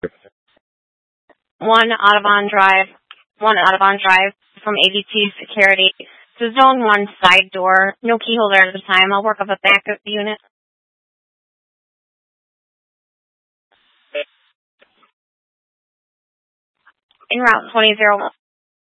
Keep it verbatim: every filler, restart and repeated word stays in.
One Audubon Drive, one Audubon Drive from A D T Security. It's a zone one side door. No key holder at the time. I'll work up a backup unit. En route twenty oh one.